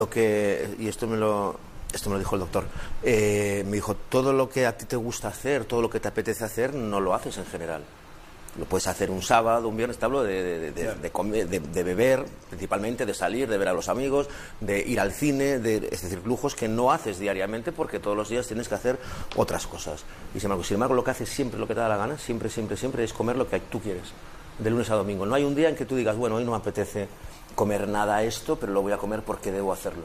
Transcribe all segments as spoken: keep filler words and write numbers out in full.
Lo que, y esto me lo, esto me lo dijo el doctor, eh, me dijo, todo lo que a ti te gusta hacer, todo lo que te apetece hacer, no lo haces en general. Lo puedes hacer un sábado, un viernes, te hablo de, de, de, de, comer, de, de beber, principalmente, de salir, de ver a los amigos, de ir al cine, de, es decir, lujos que no haces diariamente porque todos los días tienes que hacer otras cosas. Y sin embargo, sin embargo, lo que haces siempre, lo que te da la gana, siempre, siempre, siempre es comer lo que tú quieres, de lunes a domingo. No hay un día en que tú digas, bueno, hoy no me apetece comer nada esto, pero lo voy a comer porque debo hacerlo.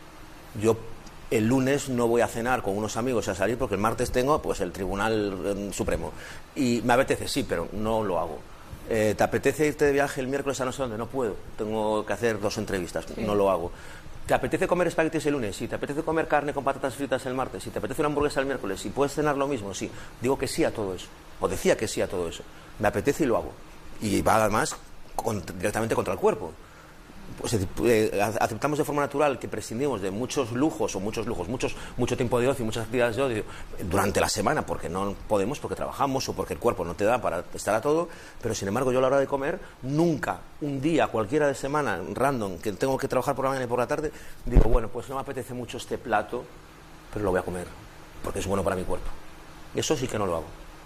Yo el lunes no voy a cenar con unos amigos a salir porque el martes tengo pues el Tribunal eh, Supremo y me apetece, sí, pero no lo hago. Eh, ¿Te apetece irte de viaje el miércoles a no sé dónde? No puedo, tengo que hacer dos entrevistas, sí. No lo hago. ¿Te apetece comer espaguetis el lunes? Sí. ¿Te apetece comer carne con patatas fritas el martes? Sí. ¿Te apetece una hamburguesa el miércoles? ¿Y puedes cenar lo mismo? Sí. Digo que sí a todo eso, o decía que sí a todo eso. Me apetece y lo hago. Y va además con, directamente contra el cuerpo. Pues, eh, aceptamos de forma natural que prescindimos de muchos lujos o muchos lujos, muchos, mucho tiempo de ocio y muchas actividades de ocio durante la semana porque no podemos, porque trabajamos o porque el cuerpo no te da para estar a todo, pero sin embargo yo a la hora de comer nunca, un día cualquiera de semana random que tengo que trabajar por la mañana y por la tarde, digo, bueno, pues no me apetece mucho este plato, pero lo voy a comer porque es bueno para mi cuerpo. Y eso sí que no lo hago,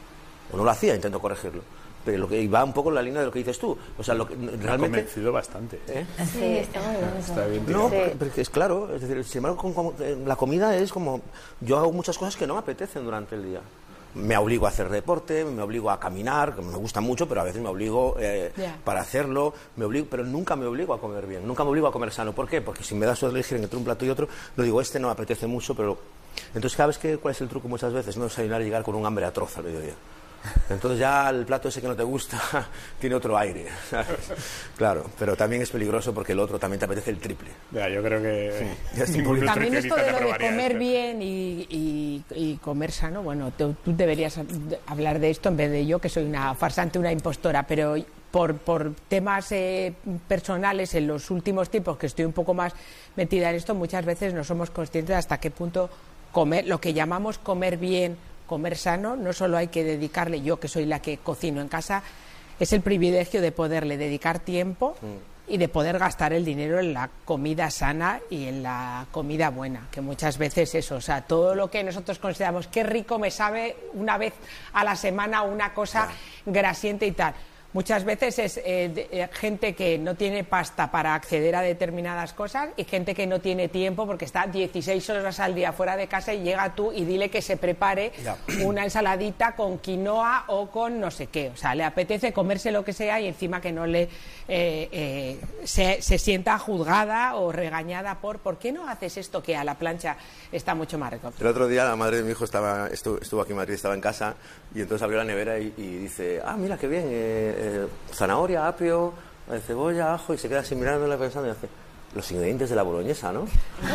o no lo hacía, intento corregirlo. Pero lo que va un poco en la línea de lo que dices tú, o sea, lo que realmente me ha convencido bastante. ¿Eh? Sí, está muy bien. Está bien, no, sí. porque, porque es claro, es decir, sin embargo, con, con, la comida es como, yo hago muchas cosas que no me apetecen durante el día. Me obligo a hacer deporte, me obligo a caminar, que me gusta mucho, pero a veces me obligo eh, yeah. para hacerlo, me obligo, pero nunca me obligo a comer bien, nunca me obligo a comer sano. ¿Por qué? Porque si me das a elegir entre un plato y otro, lo digo, este no me apetece mucho, pero entonces sabes que cuál es el truco muchas veces, no desayunar y llegar con un hambre atroz al mediodía. Entonces ya el plato ese que no te gusta tiene otro aire, ¿sabes? Claro, pero también es peligroso porque el otro también te apetece el triple. Ya, yo creo que sí. También esto de lo de comer bien y, y, y comer sano, bueno, tú, tú deberías hablar de esto en vez de yo, que soy una farsante, una impostora, pero por, por temas eh, personales en los últimos tiempos que estoy un poco más metida en esto, muchas veces no somos conscientes de hasta qué punto comer, lo que llamamos comer bien, comer sano, no solo hay que dedicarle, yo que soy la que cocino en casa, es el privilegio de poderle dedicar tiempo mm. y de poder gastar el dinero en la comida sana y en la comida buena, que muchas veces eso, o sea, todo lo que nosotros consideramos qué rico me sabe una vez a la semana una cosa yeah. grasiente y tal. Muchas veces es eh, de, eh, gente que no tiene pasta para acceder a determinadas cosas y gente que no tiene tiempo porque está dieciséis horas al día fuera de casa y llega tú y dile que se prepare yeah. una ensaladita con quinoa o con no sé qué. O sea, le apetece comerse lo que sea y encima que no le eh, eh, se, se sienta juzgada o regañada por ¿por qué no haces esto que a la plancha está mucho más rico? El otro día la madre de mi hijo estaba estuvo, estuvo aquí en Madrid, estaba en casa y entonces abrió la nevera y, y dice, ah, mira qué bien, eh, Eh, zanahoria, apio, eh, cebolla, ajo, y se queda así mirándola pensando y hace los ingredientes de la boloñesa, ¿no?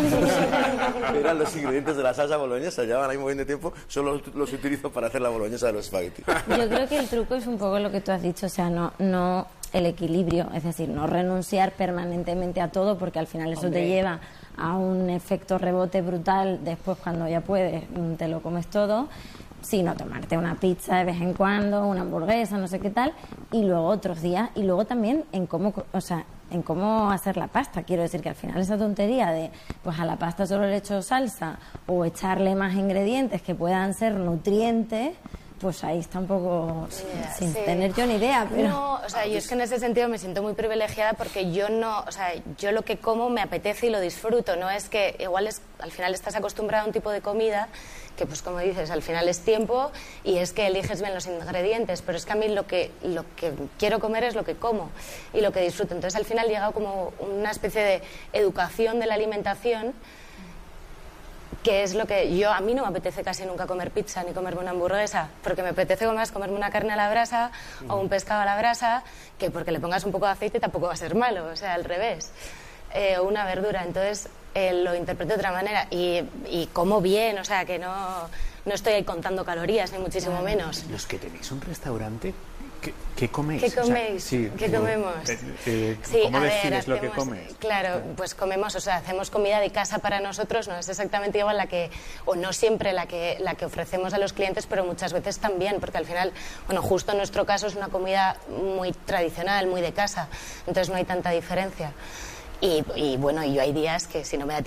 Eran los ingredientes de la salsa boloñesa, llevan ahí muy bien de tiempo, solo los, los utilizo para hacer la boloñesa de los espaguetis. Yo creo que el truco es un poco lo que tú has dicho, o sea, no, no el equilibrio, es decir, no renunciar permanentemente a todo porque al final eso Hombre. te lleva a un efecto rebote brutal después cuando ya puedes, te lo comes todo, sino tomarte una pizza de vez en cuando, una hamburguesa, no sé qué tal, y luego otros días, y luego también en cómo, o sea, en cómo hacer la pasta. Quiero decir que al final esa tontería de, pues a la pasta solo le echo salsa o echarle más ingredientes que puedan ser nutrientes, pues ahí está un poco yeah, sin sí. tener yo ni idea, pero... No, o sea, yo es que en ese sentido me siento muy privilegiada porque yo no, o sea, yo lo que como me apetece y lo disfruto, no es que igual es, al final estás acostumbrado a un tipo de comida que, pues como dices, al final es tiempo y es que eliges bien los ingredientes, pero es que a mí lo que, lo que quiero comer es lo que como y lo que disfruto. Entonces al final llega como una especie de educación de la alimentación que es lo que yo, a mí no me apetece casi nunca comer pizza ni comerme una hamburguesa, porque me apetece más comerme una carne a la brasa mm. o un pescado a la brasa, que porque le pongas un poco de aceite tampoco va a ser malo, o sea, al revés, eh, o una verdura. Entonces eh, lo interpreto de otra manera y, y como bien, o sea, que no, no estoy ahí contando calorías, ni muchísimo menos. Los que tenéis un restaurante, ¿qué, qué coméis? ¿Qué coméis? O sea, sí, ¿Qué comemos? Eh, eh, sí, ¿Cómo a ver, defines hacemos, lo que comes? Claro, pues comemos, o sea, hacemos comida de casa para nosotros, no es exactamente igual la que, o no siempre la que, la que ofrecemos a los clientes, pero muchas veces también, porque al final, bueno, justo en nuestro caso es una comida muy tradicional, muy de casa, entonces no hay tanta diferencia. Y, y bueno, yo hay días que si no me da